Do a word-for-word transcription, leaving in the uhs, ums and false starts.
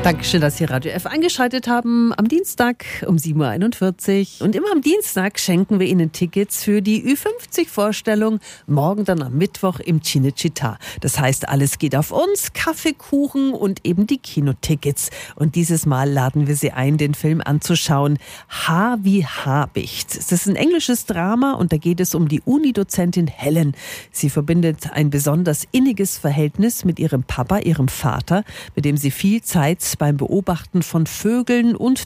Dankeschön, dass Sie Radio F eingeschaltet haben am Dienstag um sieben Uhr einundvierzig. Und immer am Dienstag schenken wir Ihnen Tickets für die Ü fünfzig Vorstellung, morgen dann am Mittwoch im Cinecittà. Das heißt, alles geht auf uns, Kaffee, Kuchen und eben die Kinotickets. Und dieses Mal laden wir Sie ein, den Film anzuschauen. H wie Habicht. Es ist ein englisches Drama und da geht es um die Unidozentin Helen. Sie verbindet ein besonders inniges Verhältnis mit ihrem Papa, ihrem Vater, mit dem sie viel Zeit beim Beobachten von Vögeln und